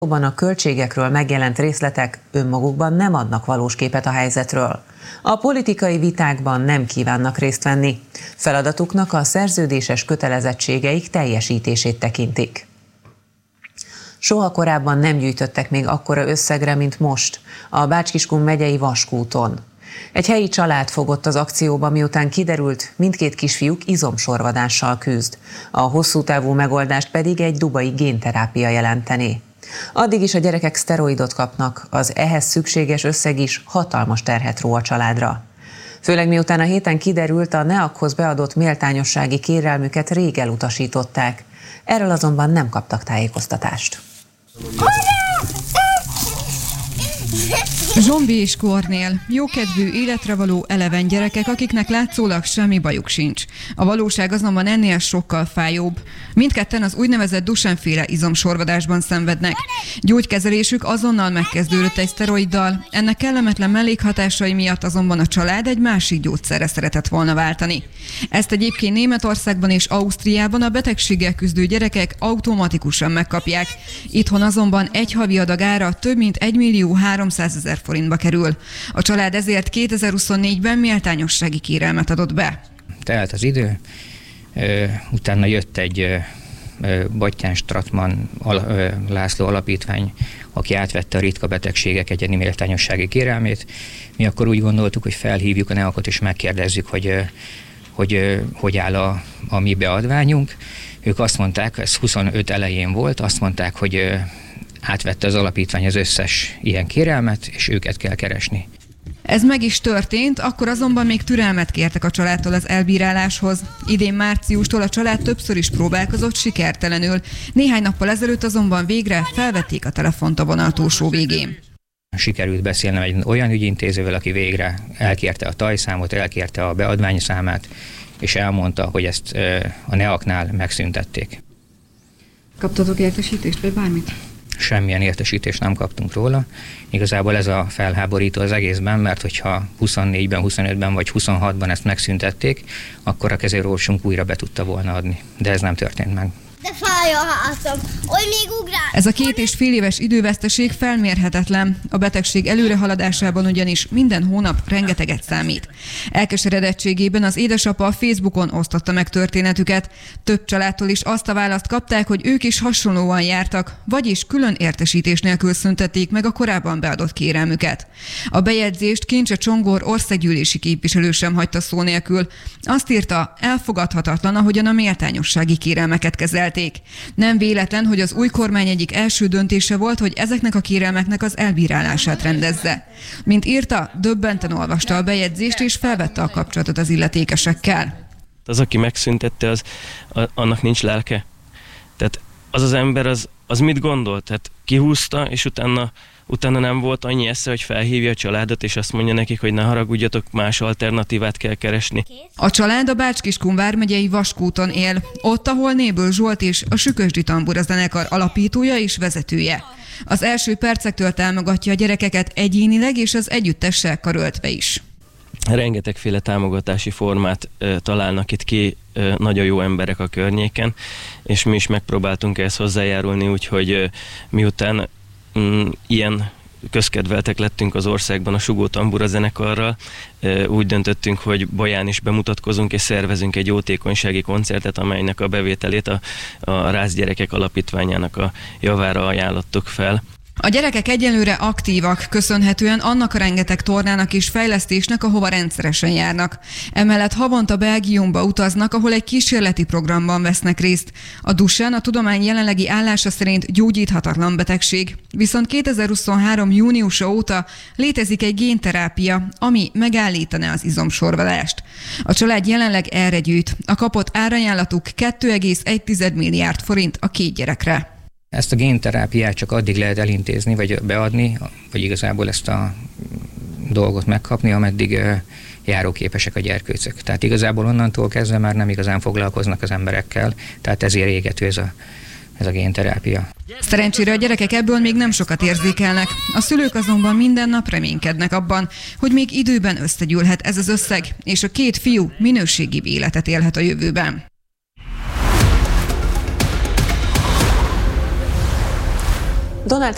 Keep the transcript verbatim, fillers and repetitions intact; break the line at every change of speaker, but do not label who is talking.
A költségekről megjelent részletek önmagukban nem adnak valós képet a helyzetről. A politikai vitákban nem kívánnak részt venni. Feladatuknak a szerződéses kötelezettségeik teljesítését tekintik. Soha korábban nem gyűjtöttek még akkora összegre, mint most, a Bács-Kiskun megyei Vaskúton. Egy helyi család fogott az akcióba, miután kiderült, mindkét kisfiúk izomsorvadással küzd. A hosszú távú megoldást pedig egy dubai génterápia jelentené. Addig is a gyerekek szteroidot kapnak, az ehhez szükséges összeg is hatalmas terhet ró a családra. Főleg miután a héten kiderült, a neakhoz beadott méltányossági kérelmüket rég elutasították. Erről azonban nem kaptak tájékoztatást.
Zsombi és Kornél, jókedvű, életre való, eleven gyerekek, akiknek látszólag semmi bajuk sincs. A valóság azonban ennél sokkal fájóbb. Mindketten az úgynevezett Duchenne-féle izomsorvadásban szenvednek. Gyógykezelésük azonnal megkezdődött egy szteroiddal, ennek kellemetlen mellékhatásai miatt azonban a család egy másik gyógyszerre szeretett volna váltani. Ezt egyébként Németországban és Ausztriában a betegséggel küzdő gyerekek automatikusan megkapják. Itthon azonban egy havi adag ára több mint egymillió háromszázezer forintba kerül. A család ezért kétezer-huszonnégyben méltányossági kérelmet adott be.
Telt az idő, utána jött egy Batthyány Stratman László alapítvány, aki átvette a ritka betegségek egyedi méltányossági kérelmét. Mi akkor úgy gondoltuk, hogy felhívjuk a neakot és megkérdezzük, hogy hogy, hogy áll a, a mi beadványunk. Ők azt mondták, ez huszonöt elején volt, azt mondták, hogy átvette az alapítvány az összes ilyen kérelmet, és őket kell keresni.
Ez meg is történt, akkor azonban még türelmet kértek a családtól az elbíráláshoz. Idén márciustól a család többször is próbálkozott, sikertelenül. Néhány nappal ezelőtt azonban végre felvették a telefont a vonal túlsó végén.
Sikerült beszélnem egy olyan ügyintézővel, aki végre elkérte a tajszámot, elkérte a beadványszámát, és elmondta, hogy ezt a neaknál megszüntették.
Kaptatok értesítést, vagy bármit?
Semmilyen értesítést nem kaptunk róla. Igazából ez a felháborító az egészben, mert hogyha huszonnégyben, huszonötben vagy huszonhatban ezt megszüntették, akkor a kezérósunk újra be tudta volna adni. De ez nem történt meg.
De fáj a hátam, hogy még ugrál.
Ez a két és fél éves időveszteség felmérhetetlen. A betegség előrehaladásában ugyanis minden hónap rengeteget számít. Elkeseredettségében az édesapa a Facebookon osztotta meg történetüket. Több családtól is azt a választ kapták, hogy ők is hasonlóan jártak, vagyis külön értesítés nélkül szüntették meg a korábban beadott kérelmüket. A bejegyzést Kincse Csongor országgyűlési képviselő sem hagyta szó nélkül. Azt írta, elfogadhatatlan, ahogyan a méltányossági kérelmeket kezel. Nem véletlen, hogy az új kormány egyik első döntése volt, hogy ezeknek a kérelmeknek az elbírálását rendezze. Mint írta, döbbenten olvasta a bejegyzést és felvette a kapcsolatot az illetékesekkel.
Az, aki megszüntette, az, annak nincs lelke. Tehát az az ember, az, az mit gondolt? Tehát kihúzta, és utána, utána nem volt annyi esze, hogy felhívja a családot, és azt mondja nekik, hogy ne haragudjatok, más alternatívát kell keresni.
A család a Bács-Kiskun vármegyei Vaskúton él, ott, ahol Néből Zsolt is, a Sükösdi Tambura zenekar alapítója és vezetője. Az első percektől támogatja a gyerekeket egyénileg és az együttessel karöltve is.
Rengetegféle támogatási formát e, találnak itt ki e, nagyon jó emberek a környéken, és mi is megpróbáltunk ehhez hozzájárulni, úgyhogy e, miután mm, ilyen közkedveltek lettünk az országban a Sugó Tambura zenekarral, e, úgy döntöttünk, hogy Baján is bemutatkozunk, és szervezünk egy jótékonysági koncertet, amelynek a bevételét a, a Rász Gyerekek Alapítványának a javára ajánlottuk fel.
A gyerekek egyelőre aktívak, köszönhetően annak a rengeteg tornának és fejlesztésnek, ahova rendszeresen járnak. Emellett havonta Belgiumba utaznak, ahol egy kísérleti programban vesznek részt. A Duchenne a tudomány jelenlegi állása szerint gyógyíthatatlan betegség. Viszont kétezer-huszonhárom júniusa óta létezik egy génterápia, ami megállítaná az izomsorvadást. A család jelenleg erre gyűjt. A kapott árajánlatuk két egész egy milliárd forint a két gyerekre.
Ezt a génterápiát csak addig lehet elintézni, vagy beadni, vagy igazából ezt a dolgot megkapni, ameddig járóképesek a gyerkőcök. Tehát igazából onnantól kezdve már nem igazán foglalkoznak az emberekkel, tehát ezért égető ez a, ez a génterápia.
Szerencsére a gyerekek ebből még nem sokat érzékelnek. A szülők azonban minden nap reménykednek abban, hogy még időben összegyűlhet ez az összeg, és a két fiú minőségibb életet élhet a jövőben.
Donald